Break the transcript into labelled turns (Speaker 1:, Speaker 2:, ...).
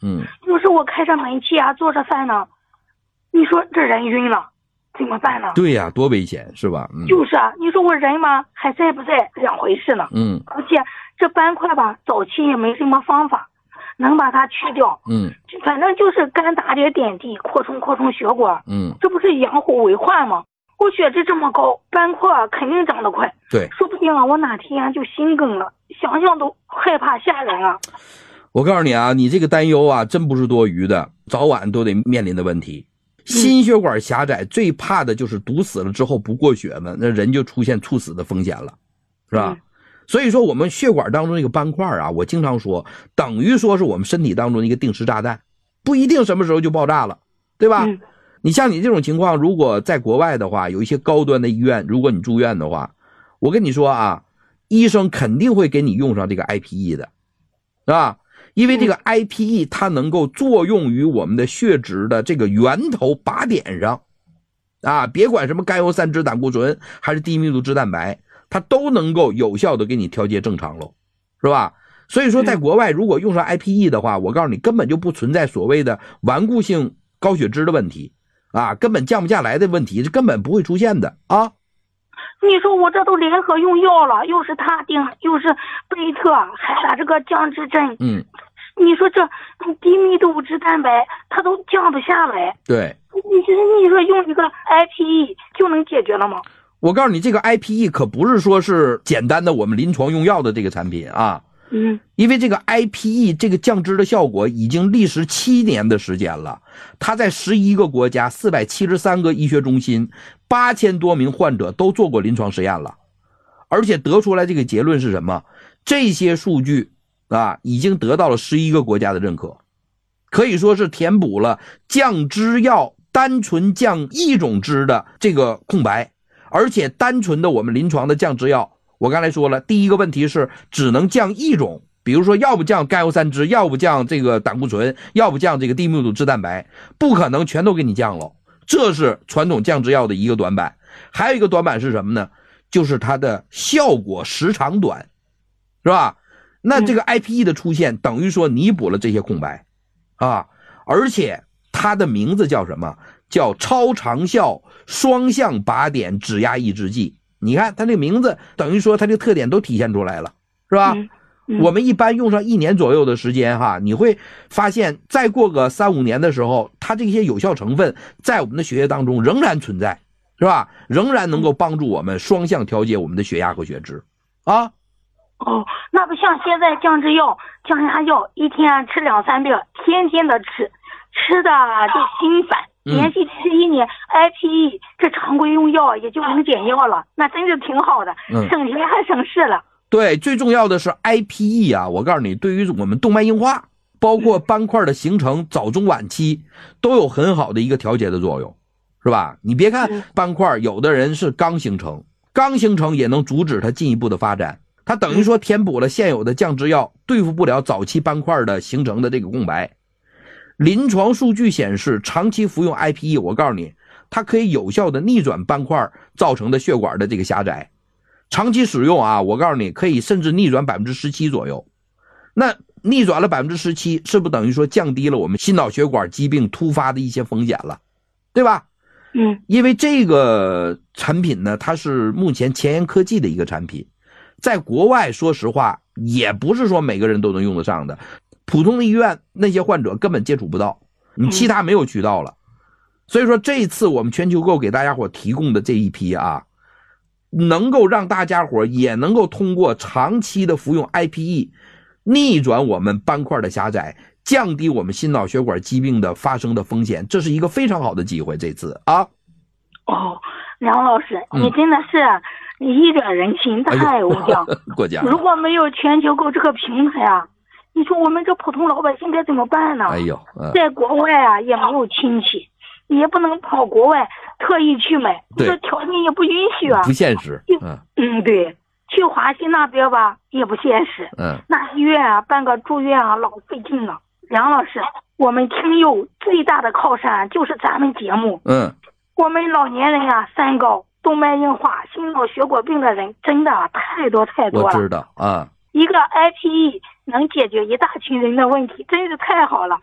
Speaker 1: 有时我开着煤气啊，做着饭呢，你说这人晕了怎么办呢？
Speaker 2: 对呀，多危险是吧？
Speaker 1: 就是啊，你说我人嘛还在不在两回事呢。而且这斑块吧，早期也没什么方法能把它去掉。反正就是干打点点滴，扩充血管。这不是养虎为患吗？我血脂这么高，斑块肯定长得快。
Speaker 2: 对，
Speaker 1: 说不定啊，我哪天就心梗了，想想都害怕吓人啊。
Speaker 2: 我告诉你啊，你这个担忧啊，真不是多余的，早晚都得面临的问题。心血管狭窄最怕的就是堵死了之后不过血呢，那人就出现猝死的风险了，是吧？所以说我们血管当中那个斑块啊，我经常说等于说是我们身体当中的一个定时炸弹，不一定什么时候就爆炸了，对吧？你像你这种情况，如果在国外的话，有一些高端的医院，如果你住院的话，我跟你说啊，医生肯定会给你用上这个 IPE 的，是吧？因为这个 IPE 它能够作用于我们的血脂的这个源头靶点上啊，别管什么甘油三酯胆固醇还是低密度脂蛋白，它都能够有效的给你调节正常喽，是吧？所以说在国外如果用上 IPE 的话，我告诉你根本就不存在所谓的顽固性高血脂的问题啊，根本降不下来的问题，这根本不会出现的啊。
Speaker 1: 你说我这都联合用药了，又是他定，又是贝特，还打这个降脂针。你说这低密度脂蛋白它都降不下来。
Speaker 2: 对，
Speaker 1: 你说用一个 IPE 就能解决了吗？
Speaker 2: 我告诉你，这个 IPE 可不是说是简单的我们临床用药的这个产品啊。因为这个 IPE 这个降脂的效果已经历时7年的时间了，它在11个国家473个医学中心8000多名患者都做过临床实验了，而且得出来这个结论是什么？这些数据啊已经得到了11个国家的认可，可以说是填补了降脂药单纯降一种脂的这个空白。而且单纯的我们临床的降脂药，我刚才说了，第一个问题是只能降一种，比如说要不降甘油三酯，要不降这个胆固醇，要不降这个低密度脂蛋白，不可能全都给你降了，这是传统降脂药的一个短板。还有一个短板是什么呢？就是它的效果时长短，是吧？那这个 IPE 的出现等于说弥补了这些空白啊，而且它的名字叫什么？叫超长效双向靶点脂压抑制剂。你看它这个名字等于说它这个特点都体现出来了，是吧？我们一般用上1年左右的时间哈，你会发现再过个3-5年的时候，它这些有效成分在我们的血液当中仍然存在，是吧？仍然能够帮助我们双向调节我们的血压和血脂啊。
Speaker 1: 那不像现在降脂药、降压药一天吃2-3遍，天天的吃的就心烦。连续吃1年 IPE 这常规用药也就能减药了，那真是挺好的，省钱还省事了。
Speaker 2: 对，最重要的是 IPE 啊，我告诉你，对于我们动脉硬化包括斑块的形成早中晚期都有很好的一个调节的作用，是吧？你别看斑块有的人是刚形成也能阻止它进一步的发展，它等于说填补了现有的降脂药对付不了早期斑块的形成的这个空白。临床数据显示，长期服用 IPE， 我告诉你，它可以有效的逆转斑块造成的血管的这个狭窄。长期使用啊，我告诉你，可以甚至逆转 17% 左右。那逆转了 17%， 是不是等于说降低了我们心脑血管疾病突发的一些风险了，对吧？因为这个产品呢，它是目前前沿科技的一个产品，在国外说实话也不是说每个人都能用得上的，普通的医院那些患者根本接触不到，你其他没有渠道了。所以说这一次我们全球购给大家伙提供的这一批啊，能够让大家伙也能够通过长期的服用 IPE 逆转我们斑块的狭窄，降低我们心脑血管疾病的发生的风险，这是一个非常好的机会。这次啊，
Speaker 1: 梁老师，你真的是你一点人情太无疆，
Speaker 2: 过奖。
Speaker 1: 如果没有全球购这个平台啊，你说我们这普通老百姓该怎么办呢？在国外啊也没有亲戚，也不能跑国外特意去买，这条件也不允许啊，
Speaker 2: 不现实。
Speaker 1: 对，去华西那边吧也不现实。那医院啊办个住院啊老费劲了。梁老师，我们听友最大的靠山就是咱们节目。我们老年人啊三高、动脉硬化、心脑血管病的人真的太多了。
Speaker 2: 我知道啊。
Speaker 1: 一个 IPE 能解决一大群人的问题，真是太好了。